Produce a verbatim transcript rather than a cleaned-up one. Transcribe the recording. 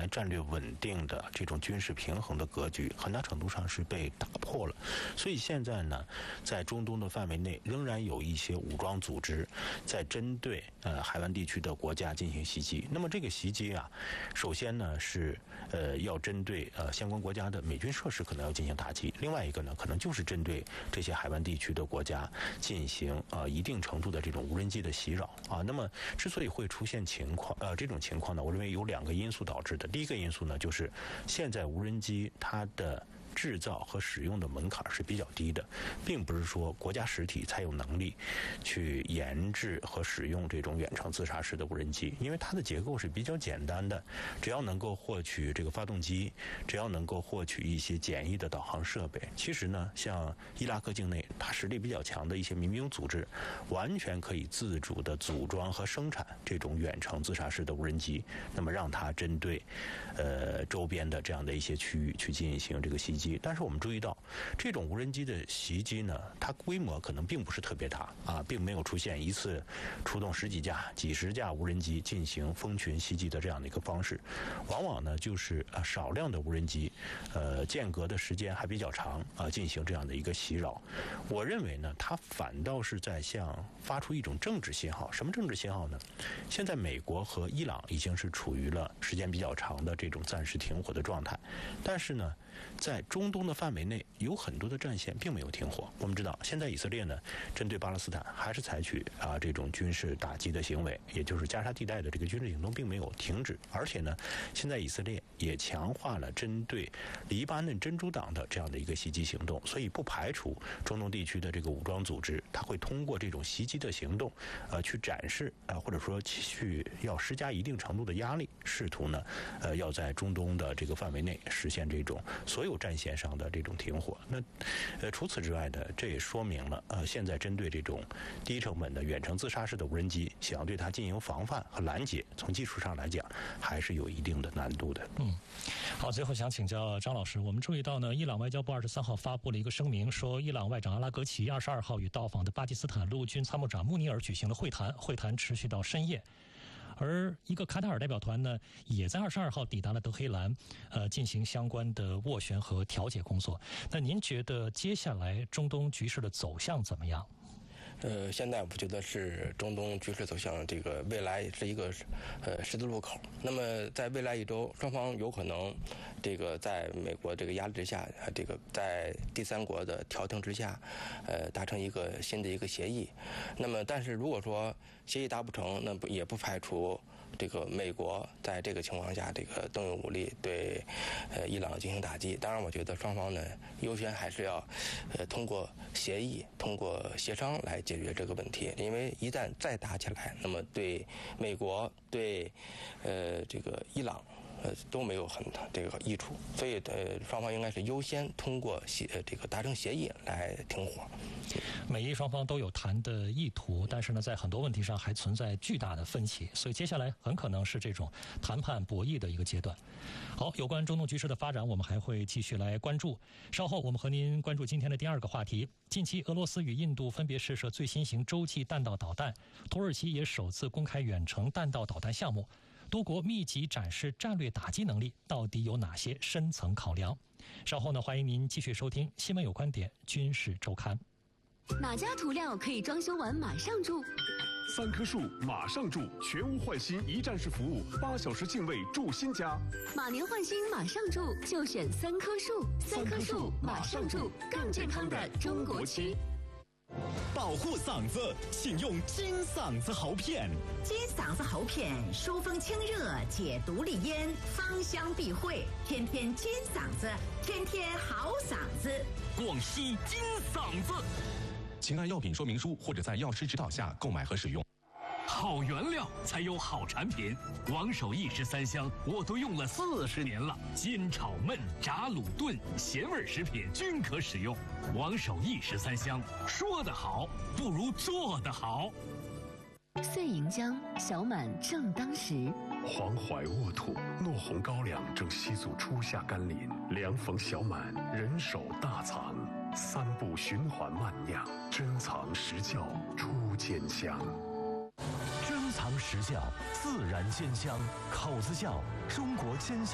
来战略稳定的这种军事平衡的格局，很大程度上是被打破了。所以现在呢，在中东的范围内，仍然有一些武装组织在针对呃海湾地区的国家进行袭击。那么这个袭击啊，首先呢是呃要针对呃相关国家的美军设施可能要进行打击，另外一个呢可能就是针对这些海湾地区的国家进行呃一定程度的这种无人机的袭扰啊。那么之所以会出现情况呃这种情况呢，我认为有两个因素导致的。第一个因素呢，就是现在无人机它的制造和使用的门槛是比较低的，并不是说国家实体才有能力去研制和使用这种远程自杀式的无人机，因为它的结构是比较简单的，只要能够获取这个发动机，只要能够获取一些简易的导航设备，其实呢，像伊拉克境内它实力比较强的一些民兵组织，完全可以自主的组装和生产这种远程自杀式的无人机，那么让它针对呃周边的这样的一些区域去进行这个袭击。但是我们注意到，这种无人机的袭击呢，它规模可能并不是特别大啊，并没有出现一次出动十几架、几十架无人机进行蜂群袭击的这样的一个方式。往往呢，就是啊少量的无人机，呃，间隔的时间还比较长啊，进行这样的一个袭扰。我认为呢，它反倒是在向发出一种政治信号。什么政治信号呢？现在美国和伊朗已经是处于了时间比较长的这种暂时停火的状态，但是呢，在中东的范围内有很多的战线并没有停火。我们知道，现在以色列呢，针对巴勒斯坦还是采取啊这种军事打击的行为，也就是加沙地带的这个军事行动并没有停止。而且呢，现在以色列也强化了针对黎巴嫩真主党的这样的一个袭击行动，所以不排除中东地区的这个武装组织，它会通过这种袭击的行动，呃，去展示啊、呃，或者说去要施加一定程度的压力，试图呢，呃，要在中东的这个范围内实现这种所有战线上的这种停火。那呃，除此之外呢，这也说明了呃，现在针对这种低成本的远程自杀式的无人机，想要对它进行防范和拦截，从技术上来讲，还是有一定的难度的。 嗯，好，最后想请教张老师，我们注意到呢，伊朗外交部二十三号发布了一个声明，说伊朗外长阿拉格齐二十二号与到访的巴基斯坦陆军参谋长穆尼尔举行了会谈，会谈持续到深夜。而一个卡塔尔代表团呢，也在二十二号抵达了德黑兰，呃，进行相关的斡旋和调解工作。那您觉得接下来中东局势的走向怎么样？ 呃，现在我觉得是中东局势走向这个未来是一个呃十字路口。那么在未来一周，双方有可能这个在美国这个压力之下，这个在第三国的调停之下，呃，达成一个新的一个协议。那么，但是如果说协议达不成，那不也不排除这个美国在这个情况下这个动用武力对呃伊朗进行打击。当然，我觉得双方呢优先还是要呃通过协议、通过协商来解决这个问题，因为一旦再打起来，那么对美国、对呃这个伊朗呃都没有很这个益处，所以呃双方应该是优先通过协呃这个达成协议来停火。 美伊双方都有谈的意图，但是呢，在很多问题上还存在巨大的分歧，所以接下来很可能是这种谈判博弈的一个阶段。好，有关中东局势的发展，我们还会继续来关注。稍后我们和您关注今天的第二个话题。近期，俄罗斯与印度分别试射最新型洲际弹道导弹，土耳其也首次公开远程弹道导弹项目。多国密集展示战略打击能力，到底有哪些深层考量？稍后呢，欢迎您继续收听《新闻有观点·军事周刊》。 哪家涂料可以装修完马上住？ 三棵树马上住，全屋换新一站式服务，八小时净位住新家。 马年换新马上住，就选三棵树。三棵树马上住，更健康的中国区。 保护嗓子，请用金嗓子喉片。 金嗓子喉片疏风清热，解毒利咽，芳香避秽，天天金嗓子，天天好嗓子。 广西金嗓子，请按药品说明书或者在药师指导下购买和使用。 好原料才有好产品，王守义十三香我都用了四十年了，煎炒焖炸卤炖咸味食品均可使用。王守义十三香，说得好不如做得好。 岁银江，小满正当时。 黄淮沃土，糯红高粱正吸足初夏甘霖，凉逢小满，人手大藏，三步循环慢酿，珍藏实窖初见香。 珍藏实窖，自然鲜香，口子窖，中国鲜香。